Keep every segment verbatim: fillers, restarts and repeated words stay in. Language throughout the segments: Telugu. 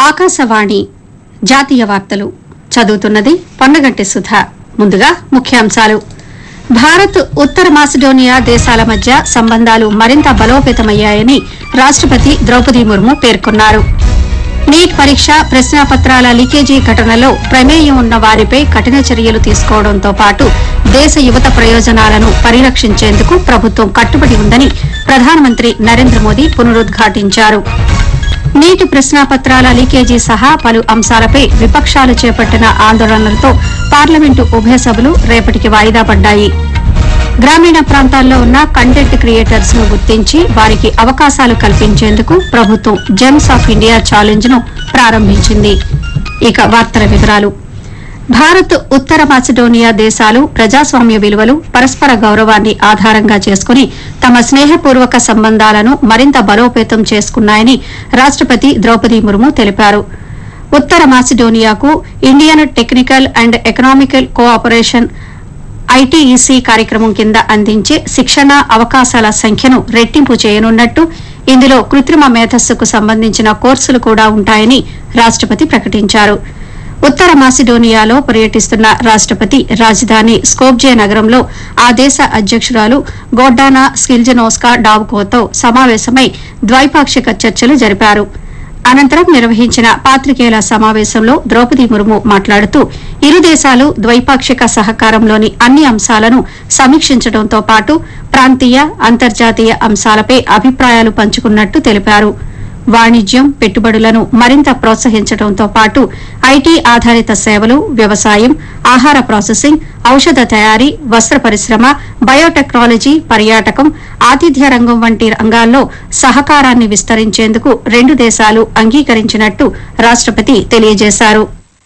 ఆకాశవాణి జాతీయ వార్తలు చదువుతున్నది పొన్నగంటి సుధ. ముందుగా ముఖ్యాంశాలు. భారత్ ఉత్తర మాసిడోనియా దేశాల మధ్య సంబంధాలు మరింత బలోపేతమయ్యాయని రాష్టపతి ద్రౌపది ముర్ము పేర్కొన్నారు. నీట్ పరీక్ష ప్రశ్నాపత్రాల లీకేజీ ఘటనలో ప్రమేయం ఉన్న వారిపై కఠిన చర్యలు తీసుకోవడంతో పాటు దేశ యువత ప్రయోజనాలను పరిరక్షించేందుకు ప్రభుత్వం కట్టుబడి ఉందని ప్రధానమంత్రి నరేంద్ర మోదీ పునరుద్ఘాటించారు. నీటి ప్రశ్నాపత్రాల లీకేజీ సహా పలు అంశాలపై విపక్షాలు చేపట్టిన ఆందోళనలతో పార్లమెంటు ఉభయ సభలు రేపటికి వాయిదా పడ్డాయి. గ్రామీణ ప్రాంతాల్లో ఉన్న కంటెంట్ క్రియేటర్స్ ను గుర్తించి వారికి అవకాశాలు కల్పించేందుకు ప్రభుత్వం జెమ్స్ ఆఫ్ ఇండియా ఛాలెంజ్ ను ప్రారంభించింది. ఇక వార్తల వివరాలు. భారత్ ఉత్తర మాసిడోనియా దేశాలు ప్రజాస్వామ్య విలువలు, పరస్పర గౌరవాన్ని ఆధారంగా చేసుకుని తమ స్నేహపూర్వక సంబంధాలను మరింత బలోపేతం చేసుకున్నాయని రాష్టపతి ద్రౌపది ముర్ము తెలిపారు. ఉత్తర మాసిడోనియాకు Indian technical and economical cooperation ITEC కార్యక్రమం కింద అందించే శిక్షణ అవకాశాల సంఖ్యను రెట్టింపు చేయనున్నట్టు, ఇందులో కృత్రిమ మేధస్సుకు సంబంధించిన కోర్సులు కూడా ఉంటాయని రాష్టపతి ప్రకటించారు. ఉత్తర మాసిడోనియాలో పర్యటిస్తున్న రాష్టపతి రాజధాని స్కోప్జే నగరంలో ఆ దేశ అధ్యకురాలు గోర్డానా స్కిల్జనోస్కా డావ్కోతో సమావేశమై ద్వైపాక్షిక చర్చలు జరిపారు. అనంతరం నిర్వహించిన పాత్రికేయుల సమావేశంలో ద్రౌపది ముర్ము మాట్లాడుతూ ఇరు దేశాలు ద్వైపాక్షిక సహకారంలోని అన్ని అంశాలను సమీక్షించడంతో పాటు ప్రాంతీయ, అంతర్జాతీయ అంశాలపై అభిప్రాయాలు పంచుకున్నట్టు తెలిపారు. వాణిజ్యం, పెట్టుబడులను మరింత ప్రోత్సహించడంతో పాటు ఐటీ ఆధారిత సేవలు, వ్యవసాయం, ఆహార ప్రాసెసింగ్, ఔషధ తయారీ, వస్త్ర పరిశ్రమ, బయోటెక్నాలజీ, పర్యాటకం, ఆతిథ్య రంగం వంటి రంగాల్లో సహకారాన్ని విస్తరించేందుకు రెండు దేశాలు అంగీకరించినట్టు రాష్టపతి తెలియజేశారు.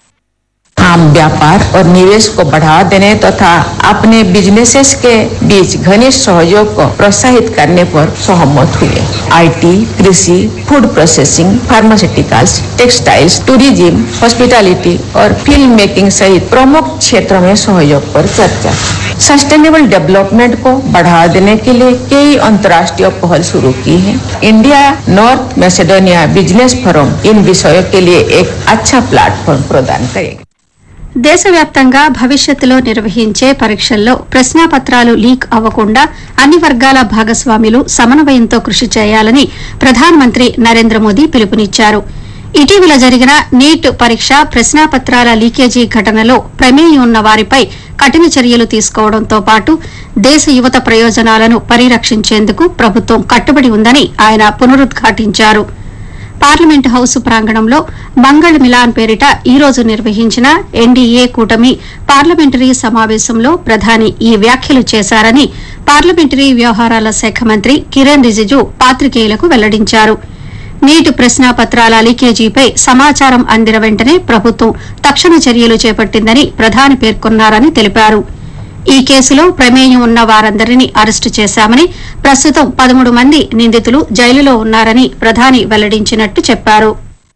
आम व्यापार और निवेश को बढ़ावा देने तथा अपने बिजनेसेस के बीच घनिष्ठ सहयोग को प्रोत्साहित करने पर सहमत हुए. आईटी, कृषि, food processing, pharmaceuticals, textiles, tourism, hospitality और फिल्म मेकिंग सहित प्रमुख क्षेत्रों में सहयोग पर चर्चा. सस्टेनेबल डेवलपमेंट को बढ़ावा देने के लिए कई अंतर्राष्ट्रीय पहल शुरू की है. India North Macedonia business forum in विषयों के लिए एक अच्छा प्लेटफॉर्म प्रदान करेगा. దేశవ్యాప్తంగా భవిష్యత్తులో నిర్వహించే పరీక్షల్లో ప్రశ్నాపత్రాలు లీక్ అవ్వకుండా అన్ని వర్గాల భాగస్వాములు సమన్వయంతో కృషి చేయాలని ప్రధానమంత్రి నరేంద్ర మోదీ పిలుపునిచ్చారు. ఇటీవల జరిగిన నీట్ పరీక్ష ప్రశ్నాపత్రాల లీకేజీ ఘటనలో ప్రమేయం ఉన్న వారిపై కఠిన చర్యలు తీసుకోవడంతో పాటు దేశ యువత ప్రయోజనాలను పరిరక్షించేందుకు ప్రభుత్వం కట్టుబడి ఉందని ఆయన పునరుద్ఘాటించారు. పార్లమెంట్ హౌస్ ప్రాంగణంలో మంగళ్ మిలాన్ పేరిట ఈ రోజు నిర్వహించిన ఎన్డీఏ కూటమి పార్లమెంటరీ సమావేశంలో ప్రధాని ఈ వ్యాఖ్యలు చేశారని పార్లమెంటరీ వ్యవహారాల శాఖ మంత్రి కిరణ్ రిజిజు పాత్రికేయులకు వెల్లడించారు. నీట్ ప్రశ్నాపత్రాల లీకేజీపై సమాచారం అందిన వెంటనే ప్రభుత్వం తక్షణ చర్యలు చేపట్టిందని ప్రధాని పేర్కొన్నారని తెలిపారు. ఈ కేసులో ప్రమేయం ఉన్న వారందరినీ అరెస్టు చేశామని, ప్రస్తుతం పదమూడు మంది నిందితులు జైలులో ఉన్నారని ప్రధాని వెల్లడించినట్టు చెప్పారు.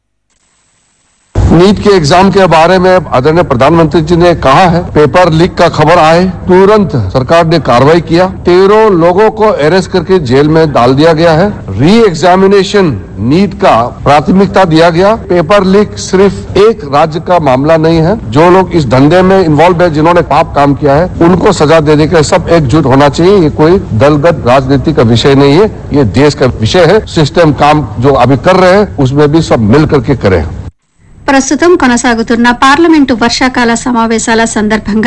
नीट के एग्जाम के बारे में आदरणीय प्रधानमंत्री जी ने कहा है, पेपर लीक का खबर आए तुरंत सरकार ने कार्रवाई किया. तेरह लोगों को अरेस्ट करके जेल में डाल दिया गया है. री एग्जामिनेशन नीट का प्राथमिकता दिया गया. पेपर लीक सिर्फ एक राज्य का मामला नहीं है. जो लोग इस धंधे में इन्वॉल्व है, जिन्होंने पाप काम किया है, उनको सजा देने के सब एकजुट होना चाहिए. ये कोई दलगत राजनीति का विषय नहीं है, ये देश का विषय है. सिस्टम काम जो अभी कर रहे हैं उसमें भी सब मिल करके करें. ప్రస్తుతం కొనసాగుతున్న పార్లమెంటు వర్షాకాల సమావేశాల సందర్భంగా